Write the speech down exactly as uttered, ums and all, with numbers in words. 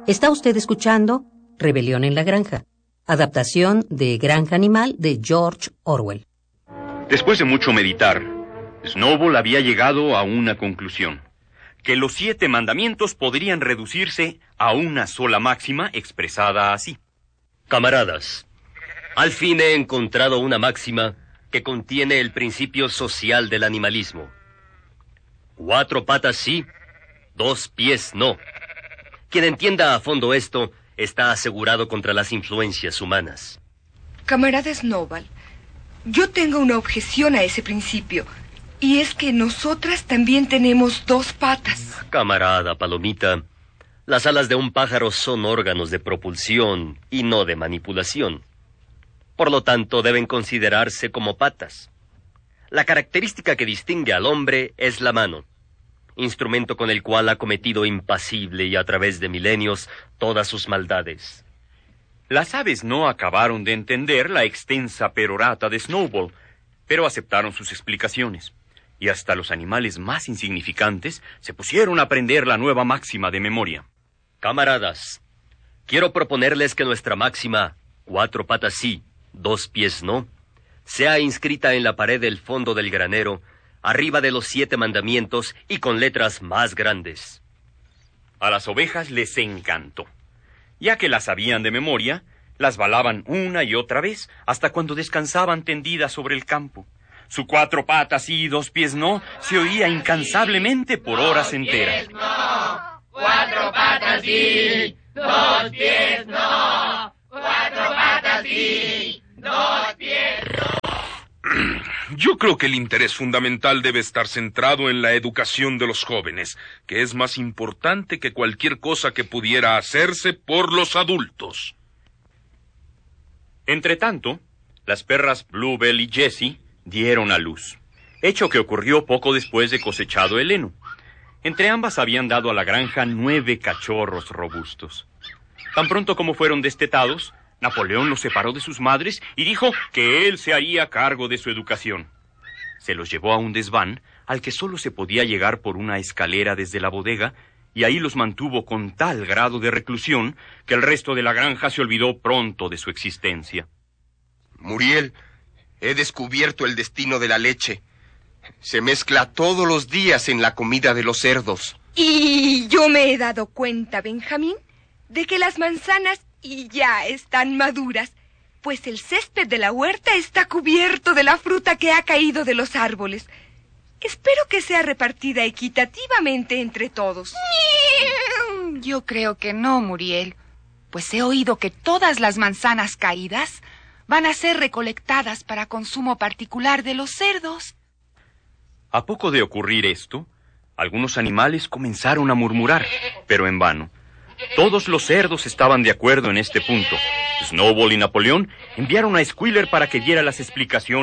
Está usted escuchando Rebelión en la Granja, adaptación de Granja Animal de George Orwell. Después de mucho meditar, Snowball había llegado a una conclusión: que los siete mandamientos podrían reducirse a una sola máxima expresada así. Camaradas, al fin he encontrado una máxima que contiene el principio social del animalismo. Cuatro patas sí, dos pies no. Quien entienda a fondo esto está asegurado contra las influencias humanas. Camarada Snowball, yo tengo una objeción a ese principio, y es que nosotras también tenemos dos patas. Camarada Palomita, las alas de un pájaro son órganos de propulsión y no de manipulación. Por lo tanto, deben considerarse como patas. La característica que distingue al hombre es la mano, instrumento con el cual ha cometido impasible y a través de milenios todas sus maldades. Las aves no acabaron de entender la extensa perorata de Snowball, pero aceptaron sus explicaciones, y hasta los animales más insignificantes se pusieron a aprender la nueva máxima de memoria. Camaradas, quiero proponerles que nuestra máxima, cuatro patas sí, dos pies no, sea inscrita en la pared del fondo del granero, arriba de los siete mandamientos y con letras más grandes. A las ovejas les encantó. Ya que las sabían de memoria, las balaban una y otra vez hasta cuando descansaban tendidas sobre el campo. Su cuatro patas sí y dos pies no se oía incansablemente por horas enteras. No, cuatro patas sí, dos pies no, cuatro patas sí, dos pies no. Yo creo que el interés fundamental debe estar centrado en la educación de los jóvenes, que es más importante que cualquier cosa que pudiera hacerse por los adultos. Entretanto, las perras Bluebell y Jessie dieron a luz, hecho que ocurrió poco después de cosechado el heno. Entre ambas habían dado a la granja nueve cachorros robustos. Tan pronto como fueron destetados, Napoleón los separó de sus madres y dijo que él se haría cargo de su educación. Se los llevó a un desván al que solo se podía llegar por una escalera desde la bodega, y ahí los mantuvo con tal grado de reclusión que el resto de la granja se olvidó pronto de su existencia. Muriel, he descubierto el destino de la leche. Se mezcla todos los días en la comida de los cerdos. Y yo me he dado cuenta, Benjamín, de que las manzanas y ya están maduras, pues el césped de la huerta está cubierto de la fruta que ha caído de los árboles. Espero que sea repartida equitativamente entre todos. Yo creo que no, Muriel, pues he oído que todas las manzanas caídas van a ser recolectadas para consumo particular de los cerdos. A poco de ocurrir esto, algunos animales comenzaron a murmurar, pero en vano. Todos los cerdos estaban de acuerdo en este punto. Snowball y Napoleón enviaron a Squealer para que diera las explicaciones